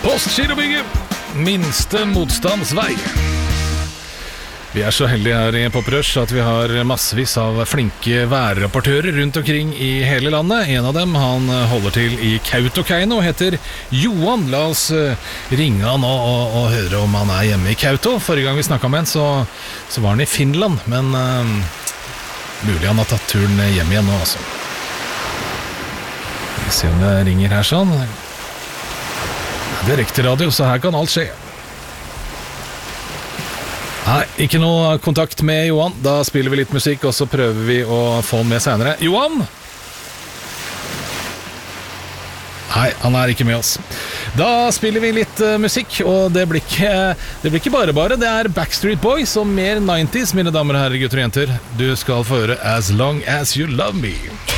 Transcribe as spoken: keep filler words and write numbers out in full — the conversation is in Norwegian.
Postgirobygget, minste motstandsvei. Vi er så heldige her i Poprush at vi har massevis av flinke værrapportører rundt omkring i hele landet. En av dem, han holder til i Kautokeino, heter Johan. La oss ringe han og, og, og høre om han er hjemme i Kauto. Forrige gang vi snakket med han, så, så var han i Finland, men uh, mulig han har tatt turen hjem igjen nå, altså. Vi ser om det ringer her sånn. Det er riktig radio, så her kan alt skje. Nei, ikke noe kontakt med Johan. Da spiller vi litt musikk, og så prøver vi å få han med senere. Johan? Nei, han er ikke med oss. Da spiller vi litt uh, musikk, og det blir, ikke, det blir ikke bare bare. Det er Backstreet Boys og mer nineties, mine damer og herrer, gutter og jenter. Du skal få høre As Long As You Love Me.